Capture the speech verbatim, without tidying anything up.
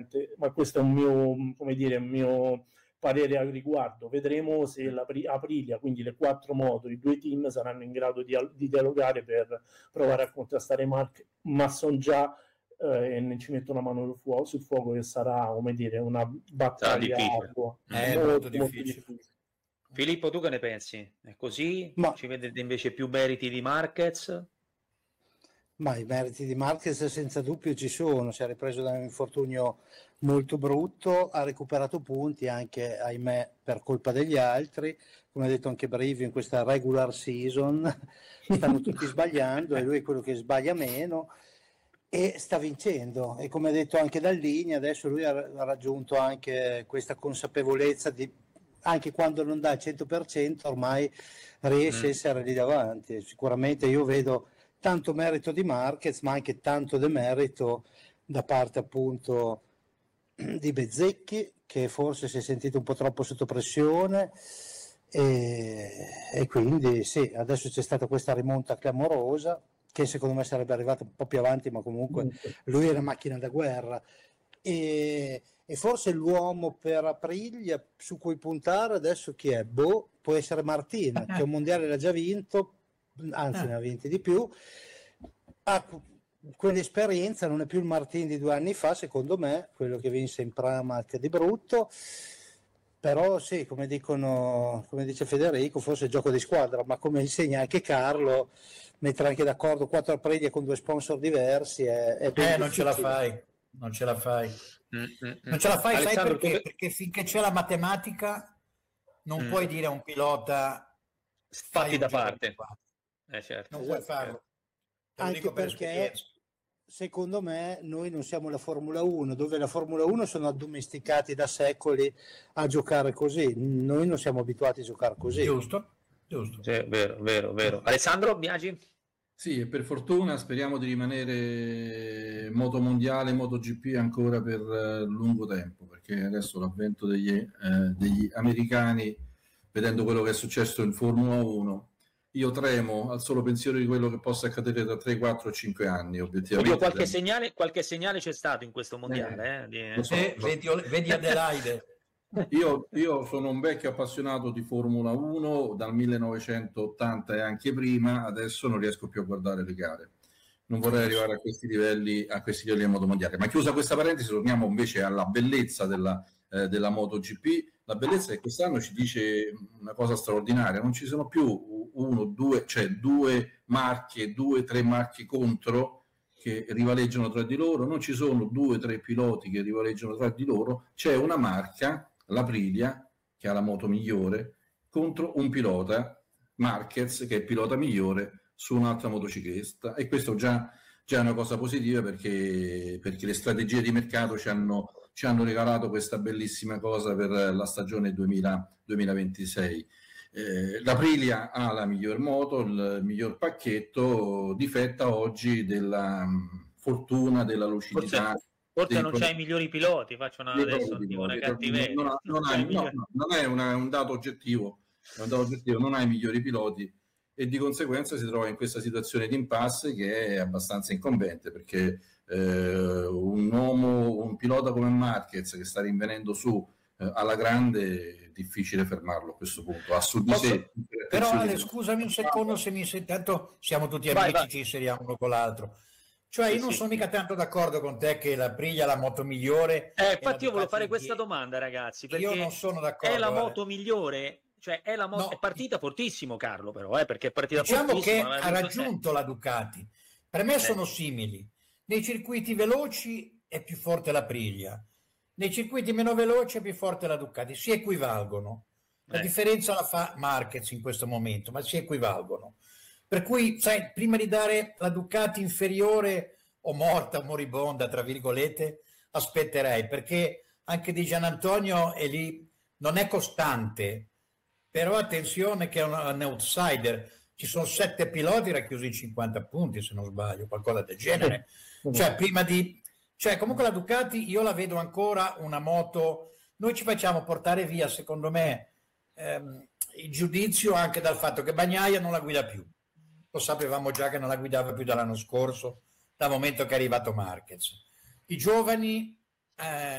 sicuramente, ma questo è un mio, come dire, un mio parere al riguardo. Vedremo se la Aprilia, quindi le quattro moto, i due team saranno in grado di, di dialogare per provare a contrastare Mark, ma sono già eh, e ne ci metto una mano sul fuoco, sul fuoco che sarà, come dire, una battaglia ardua, è molto, molto difficile. molto difficile. Filippo, tu che ne pensi? È così? Ma... ci vedete invece più meriti di Marquez? Ma i meriti di Marquez senza dubbio ci sono, si è ripreso da un infortunio molto brutto, ha recuperato punti anche, ahimè, per colpa degli altri, come ha detto anche Brivio in questa regular season, stanno tutti sbagliando e lui è quello che sbaglia meno e sta vincendo, e come ha detto anche Dall'Igna, adesso lui ha, ha raggiunto anche questa consapevolezza di, anche quando non dà il cento per cento ormai riesce mm. a essere lì davanti. Sicuramente io vedo tanto merito di Marquez, ma anche tanto demerito da parte appunto di Bezzecchi, che forse si è sentito un po' troppo sotto pressione, e, e quindi sì, adesso c'è stata questa rimonta clamorosa che secondo me sarebbe arrivata un po' più avanti, ma comunque lui è una macchina da guerra, e, e forse l'uomo per Aprilia su cui puntare adesso chi è? Boh, può essere Martin, che un mondiale l'ha già vinto, anzi ne ha vinti di più, ha quell'esperienza, non è più il Martin di due anni fa secondo me, quello che vinse in Pramac di brutto, però sì, come dicono, come dice Federico, forse è gioco di squadra, ma come insegna anche Carlo, mettere anche d'accordo quattro Aprilia con due sponsor diversi è, è eh, non ce la fai, non ce la fai mm-hmm. non ce la fai, Alessandro, sai perché? Che... perché finché c'è la matematica non mm. puoi dire a un pilota fatti da parte. Eh, certo. Non puoi farlo. Anche per perché secondo me noi non siamo la Formula uno, dove la Formula uno sono addomesticati da secoli a giocare così, noi non siamo abituati a giocare così. Giusto, giusto. Sì, vero, vero, vero. Alessandro Biagi? Sì, e per fortuna speriamo di rimanere moto mondiale, MotoGP ancora per uh, lungo tempo, perché adesso l'avvento degli, eh, degli americani, vedendo quello che è successo in Formula uno, io tremo al solo pensiero di quello che possa accadere tra tre, quattro, cinque anni, obiettivamente. Oddio, qualche segnale, qualche segnale c'è stato in questo mondiale. Eh, eh. So, eh, vedi, vedi Adelaide. Io, io sono un vecchio appassionato di Formula uno dal millenovecentottanta e anche prima, adesso non riesco più a guardare le gare. Non vorrei arrivare a questi livelli, a questi livelli in modo mondiale. Ma chiusa questa parentesi, torniamo invece alla bellezza della, eh, della MotoGP. La bellezza è che quest'anno ci dice una cosa straordinaria, non ci sono più uno, due, cioè due marche, due, tre marche contro che rivaleggiano tra di loro, non ci sono due, tre piloti che rivaleggiano tra di loro, c'è una marca, l'Aprilia, che ha la moto migliore, contro un pilota, Marquez, che è il pilota migliore su un'altra motociclista, e questo già, già è una cosa positiva, perché, perché le strategie di mercato ci hanno, ci hanno regalato questa bellissima cosa per la stagione duemila, duemilaventisei. Eh, L'Aprilia ha la miglior moto, il miglior pacchetto, difetta oggi della um, fortuna, della lucidità. Forse, forse non c'hai i migliori piloti, faccio una, adesso dico una cattiveria. Non, non, non, no, no, non è una, un dato oggettivo, è un dato oggettivo, non ha i migliori piloti, e di conseguenza si trova in questa situazione di impasse che è abbastanza incombente, perché eh, un uomo, un pilota come Marquez che sta rinvenendo su eh, alla grande, è difficile fermarlo a questo punto, ha su di sé. Però Ale, scusami un secondo se mi senti, tanto siamo tutti amici, vai, vai. Ci inseriamo uno con l'altro. Cioè io sì, non sì, sono sì. mica tanto d'accordo con te che l'Aprilia è la moto migliore. Eh, infatti io volevo fare questa domanda, ragazzi, perché io non sono d'accordo. È la moto Ale. migliore, cioè è la moto, no. È partita fortissimo Carlo, però, eh, perché è partita diciamo fortissimo. Diciamo che ha raggiunto la Ducati. Per me eh. sono simili. Nei circuiti veloci è più forte l'Aprilia. Nei circuiti meno veloci è più forte la Ducati, si equivalgono. La eh. differenza la fa Marquez in questo momento, ma si equivalgono. Per cui, sai, prima di dare la Ducati inferiore o morta o moribonda, tra virgolette, aspetterei, perché anche Di Giannantonio è lì, non è costante, però attenzione che è un, un outsider. Ci sono sette piloti racchiusi in cinquanta punti, se non sbaglio, qualcosa del genere. Cioè, prima di... Cioè, comunque la Ducati io la vedo ancora una moto, noi ci facciamo portare via, secondo me, ehm, il giudizio anche dal fatto che Bagnaia non la guida più. Lo sapevamo già che non la guidava più dall'anno scorso, dal momento che è arrivato Marquez. I giovani, eh,